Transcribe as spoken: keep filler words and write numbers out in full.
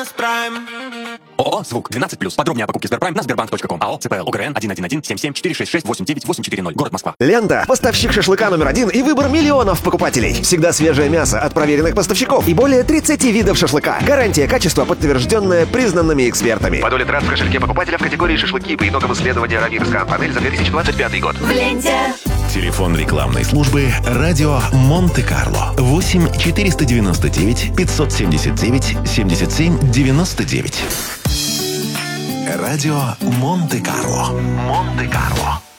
нас Прайм. ООО «Звук» двенадцать плюс. Подробнее о покупке Сберпрайм на сбербанк точка ком. АО ЦПЛ УГРН один один один семь семь четыре шесть шесть восемь девять восемь четыре ноль. Город Москва. Лента. Поставщик шашлыка номер один и выбор миллионов покупателей. Всегда свежее мясо от проверенных поставщиков и более тридцати видов шашлыка. Гарантия качества, подтвержденная признанными экспертами. По доле трат в кошельке покупателя в категории шашлыки по итогам исследования Равирская панель за две тысячи двадцать пятый год. В ленте. Телефон рекламной службы «Радио Монте-Карло». восемь четыреста девяносто девять пятьсот семьдесят девять семьдесят семь девяносто девять. Радио Монте-Карло. Монте-Карло.